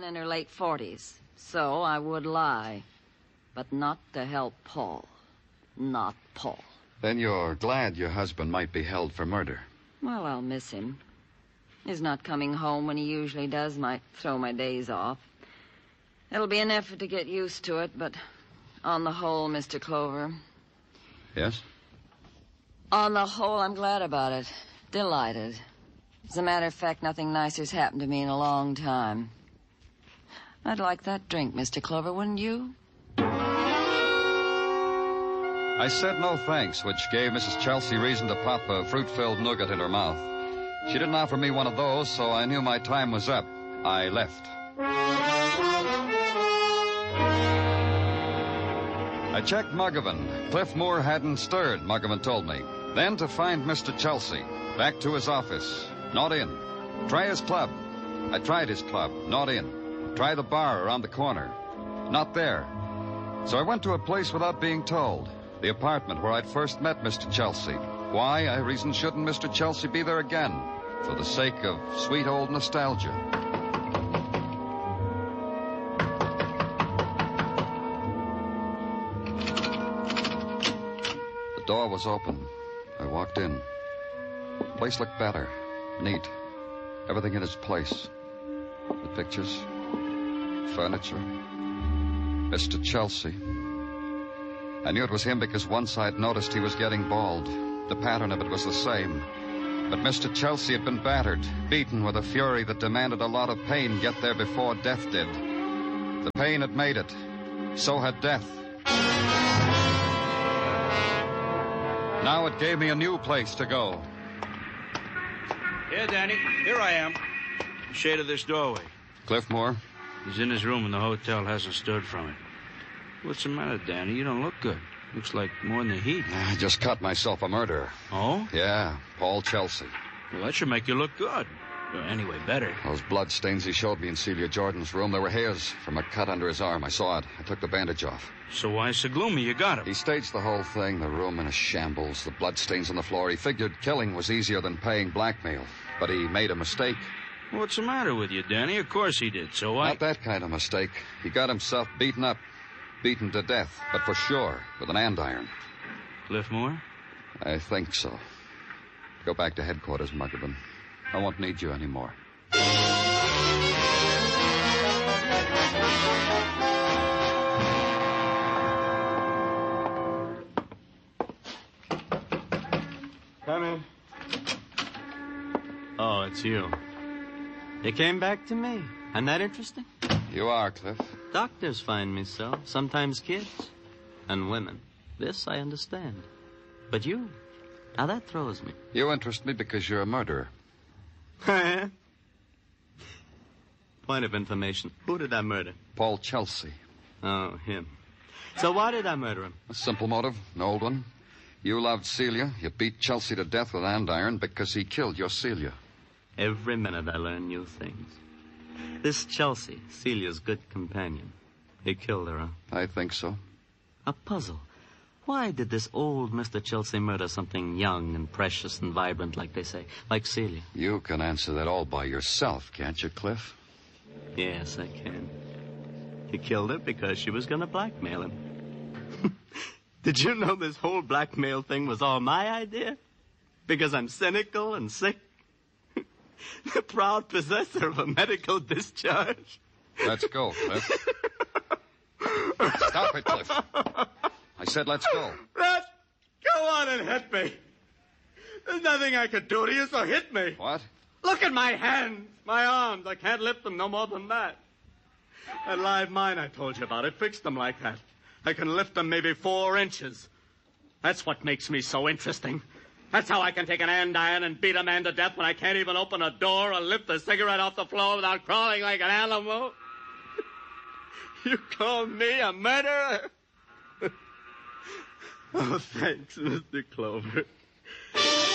woman in her late 40s, so I would lie. But not to help Paul. Not Paul. Then you're glad your husband might be held for murder. Well, I'll miss him. His not coming home when he usually does might throw my days off. It'll be an effort to get used to it, but on the whole, Mr. Clover... Yes? On the whole, I'm glad about it. Delighted. As a matter of fact, nothing nicer's happened to me in a long time. I'd like that drink, Mr. Clover, wouldn't you? I said no thanks, which gave Mrs. Chelsea reason to pop a fruit-filled nougat in her mouth. She didn't offer me one of those, so I knew my time was up. I left. I checked Muggavan. Cliff Moore hadn't stirred, Muggavan told me. Then to find Mr. Chelsea. Back to his office. Not in. Try his club. I tried his club. Not in. Try the bar around the corner. Not there. So I went to a place without being told. The apartment where I'd first met Mr. Chelsea. Why, I reasoned, shouldn't Mr. Chelsea be there again? For the sake of sweet old nostalgia. The door was open. I walked in. The place looked better. Neat. Everything in its place. The pictures. Furniture. Mr. Chelsea. I knew it was him because once I'd noticed he was getting bald. The pattern of it was the same. But Mr. Chelsea had been battered, beaten with a fury that demanded a lot of pain get there before death did. The pain had made it. So had death. Now it gave me a new place to go. Here, Danny. Here I am. The shade of this doorway. Cliff Moore? He's in his room and the hotel hasn't stirred from it. What's the matter, Danny? You don't look good. Looks like more than the heat. I just cut myself a murderer. Oh? Yeah, Paul Chelsea. Well, that should make you look good. Well, anyway, better. Those blood stains he showed me in Celia Jordan's room, there were hairs from a cut under his arm. I saw it. I took the bandage off. So why so gloomy? You got him. He staged the whole thing, the room in a shambles, the blood stains on the floor. He figured killing was easier than paying blackmail. But he made a mistake. What's the matter with you, Danny? Of course he did, so Not that kind of mistake. He got himself beaten up. Beaten to death, but for sure, with an andiron. Cliff Moore? I think so. Go back to headquarters, Muggavan. I won't need you anymore. Come in. Oh, it's you. You came back to me. I'm that interesting? You are, Cliff. Doctors find me so. Sometimes kids. And women. This I understand. But you? Now that throws me. You interest me because you're a murderer. Point of information. Who did I murder? Paul Chelsea. Oh, him. So why did I murder him? A simple motive, an old one. You loved Celia. You beat Chelsea to death with an andiron because he killed your Celia. Every minute I learn new things. This Chelsea, Celia's good companion. He killed her, huh? I think so. A puzzle. Why did this old Mr. Chelsea murder something young and precious and vibrant, like they say, like Celia? You can answer that all by yourself, can't you, Cliff? Yes, I can. He killed her because she was going to blackmail him. Did you know this whole blackmail thing was all my idea? Because I'm cynical and sick? The proud possessor of a medical discharge. Let's go, Cliff. Stop it, Cliff. I said let's go. Go on and hit me. There's nothing I could do to you, so hit me. What? Look at my hands, my arms. I can't lift them no more than that. That live mine I told you about, it fixed them like that. I can lift them maybe 4 inches. That's what makes me so interesting. That's how I can take an andiron and beat a man to death when I can't even open a door or lift a cigarette off the floor without crawling like an animal. You call me a murderer? Oh, thanks, Mr. Clover.